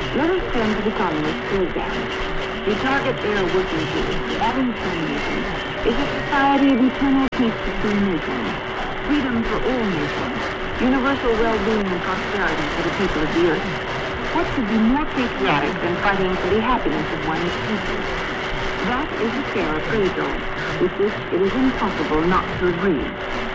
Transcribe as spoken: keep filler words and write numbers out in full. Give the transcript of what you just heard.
Let us turn to the communists for example. The target they are working towards, the Abolitionism, is a society of eternal peace between nations, freedom for all nations, universal well-being and prosperity for the people of the earth. What could be more patriotic than fighting for the happiness of one's people? That is a fair appraisal, with which it is impossible not to agree.